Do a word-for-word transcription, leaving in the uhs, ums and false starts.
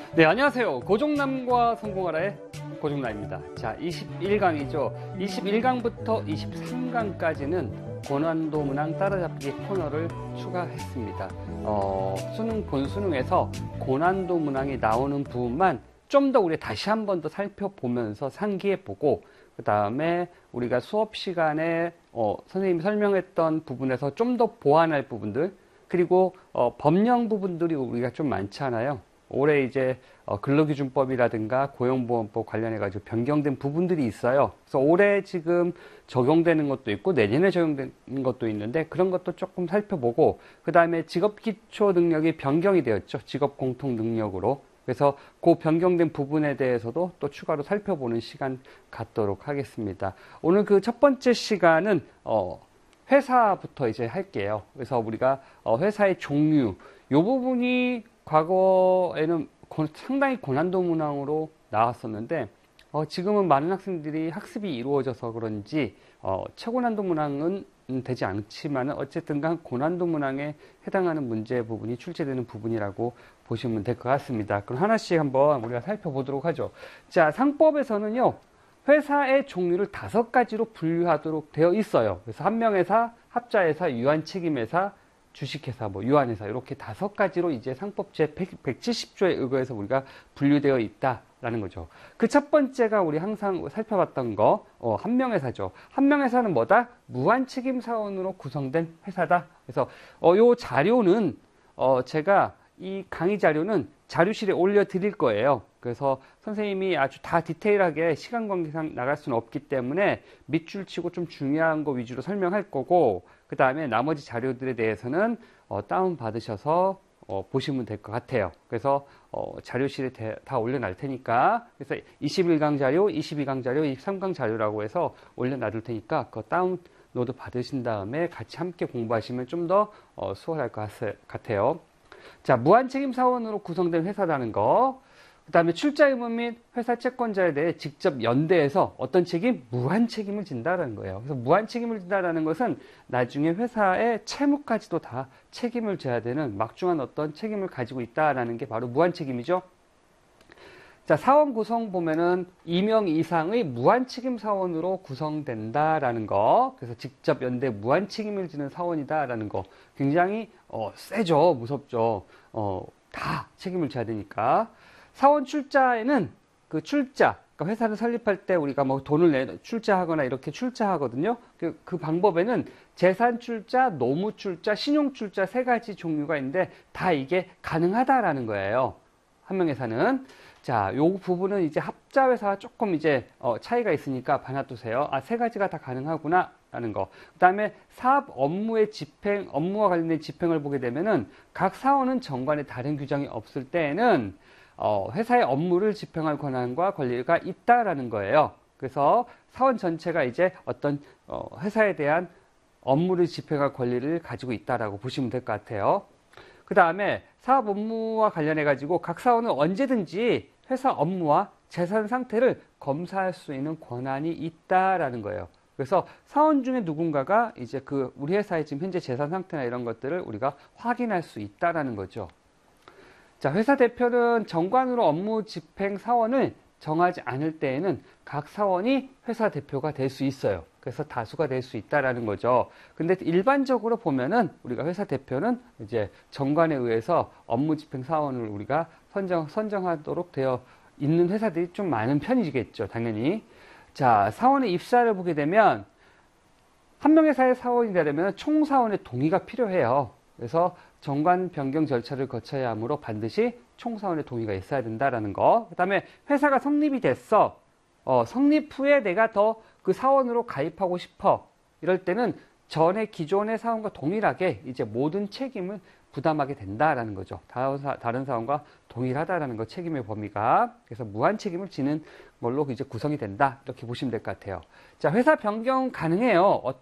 네, 안녕하세요. 고종남과 성공하라의 고종남입니다. 자, 이십일 강이죠. 이십일 강부터 이십삼 강까지는 고난도 문항 따라잡기 코너를 추가했습니다. 어, 수능 본수능에서 고난도 문항이 나오는 부분만 좀 더 우리 다시 한 번 더 살펴보면서 상기해보고, 그 다음에 우리가 수업 시간에 어, 선생님이 설명했던 부분에서 좀 더 보완할 부분들, 그리고 어, 법령 부분들이 우리가 좀 많잖아요. 올해 이제 어, 근로기준법이라든가 고용보험법 관련해가지고 변경된 부분들이 있어요. 그래서 올해 지금 적용되는 것도 있고 내년에 적용되는 것도 있는데 그런 것도 조금 살펴보고, 그 다음에 직업기초능력이 변경이 되었죠. 직업공통능력으로. 그래서 그 변경된 부분에 대해서도 또 추가로 살펴보는 시간 갖도록 하겠습니다. 오늘 그 첫 번째 시간은 어, 회사부터 이제 할게요. 그래서 우리가 어, 회사의 종류, 이 부분이 과거에는 고, 상당히 고난도 문항으로 나왔었는데 어, 지금은 많은 학생들이 학습이 이루어져서 그런지 어, 최고난도 문항은 되지 않지만 어쨌든 간 고난도 문항에 해당하는 문제 부분이 출제되는 부분이라고 보시면 될 것 같습니다. 그럼 하나씩 한번 우리가 살펴보도록 하죠. 자, 상법에서는요, 회사의 종류를 다섯 가지로 분류하도록 되어 있어요. 그래서 한명회사, 합자회사, 유한책임회사, 주식회사, 뭐 유한회사, 이렇게 다섯 가지로 이제 상법 제 백칠십 조에 의거해서 우리가 분류되어 있다라는 거죠. 그 첫 번째가 우리 항상 살펴봤던 거, 어, 한명회사죠. 한명회사는 뭐다? 무한책임사원으로 구성된 회사다. 그래서 어, 요 자료는 어, 제가 이 강의 자료는 자료실에 올려드릴 거예요. 그래서 선생님이 아주 다 디테일하게 시간 관계상 나갈 수는 없기 때문에 밑줄 치고 좀 중요한 거 위주로 설명할 거고, 그 다음에 나머지 자료들에 대해서는 어, 다운 받으셔서 어, 보시면 될 것 같아요. 그래서 어, 자료실에 대, 다 올려놔 테니까, 그래서 이십일 강 자료, 이십이 강 자료, 이십삼 강 자료라고 해서 올려놔둘 테니까 그거 다운로드 받으신 다음에 같이 함께 공부하시면 좀 더 어, 수월할 것 같아요. 자, 무한책임사원으로 구성된 회사라는 거, 그 다음에 출자 의무 및 회사 채권자에 대해 직접 연대해서 어떤 책임? 무한 책임을 진다라는 거예요. 그래서 무한 책임을 진다라는 것은 나중에 회사의 채무까지도 다 책임을 져야 되는 막중한 어떤 책임을 가지고 있다라는 게 바로 무한 책임이죠. 자, 사원 구성 보면은 이 명 이상의 무한 책임 사원으로 구성된다라는 거. 그래서 직접 연대 무한 책임을 지는 사원이다라는 거. 굉장히 어, 세죠. 무섭죠. 어, 다 책임을 져야 되니까. 사원 출자에는 그 출자, 그러니까 회사를 설립할 때 우리가 뭐 돈을 내 출자하거나 이렇게 출자하거든요. 그, 그 방법에는 재산 출자, 노무 출자, 신용 출자 세 가지 종류가 있는데 다 이게 가능하다라는 거예요. 한명회사는. 자, 요 부분은 이제 합자회사와 조금 이제 어, 차이가 있으니까 봐놔두세요. 아, 세 가지가 다 가능하구나 라는 거. 그 다음에 사업 업무의 집행, 업무와 관련된 집행을 보게 되면은 각 사원은 정관에 다른 규정이 없을 때에는 어, 회사의 업무를 집행할 권한과 권리가 있다라는 거예요. 그래서 사원 전체가 이제 어떤 어, 회사에 대한 업무를 집행할 권리를 가지고 있다라고 보시면 될 것 같아요. 그 다음에 사업 업무와 관련해 가지고 각 사원은 언제든지 회사 업무와 재산 상태를 검사할 수 있는 권한이 있다라는 거예요. 그래서 사원 중에 누군가가 이제 그 우리 회사의 지금 현재 재산 상태나 이런 것들을 우리가 확인할 수 있다라는 거죠. 자, 회사 대표는 정관으로 업무 집행 사원을 정하지 않을 때에는 각 사원이 회사 대표가 될 수 있어요. 그래서 다수가 될 수 있다라는 거죠. 근데 일반적으로 보면은 우리가 회사 대표는 이제 정관에 의해서 업무 집행 사원을 우리가 선정, 선정하도록 되어 있는 회사들이 좀 많은 편이겠죠. 당연히. 자, 사원의 입사를 보게 되면 한 명회사의 사원이 되려면 총사원의 동의가 필요해요. 그래서 정관 변경 절차를 거쳐야 하므로 반드시 총사원의 동의가 있어야 된다라는 거. 그 다음에 회사가 성립이 됐어. 어, 성립 후에 내가 더 그 사원으로 가입하고 싶어. 이럴 때는 전에 기존의 사원과 동일하게 이제 모든 책임을 부담하게 된다라는 거죠. 다른, 사, 다른 사원과 동일하다라는 거, 책임의 범위가. 그래서 무한 책임을 지는 걸로 이제 구성이 된다. 이렇게 보시면 될 것 같아요. 자, 회사 변경 가능해요. 어,